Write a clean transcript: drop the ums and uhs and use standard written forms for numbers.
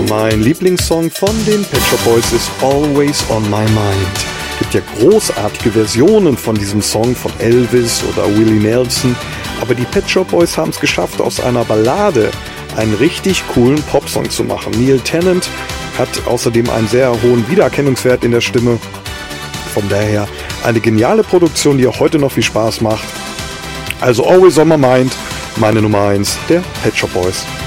Mein Lieblingssong von den Pet Shop Boys ist Always on My Mind. Es gibt ja großartige Versionen von diesem Song von Elvis oder Willie Nelson, aber die Pet Shop Boys haben es geschafft, aus einer Ballade einen richtig coolen Popsong zu machen. Neil Tennant hat außerdem einen sehr hohen Wiedererkennungswert in der Stimme. Von daher eine geniale Produktion, die auch heute noch viel Spaß macht. Also Always on My Mind, meine Nummer 1 der Pet Shop Boys.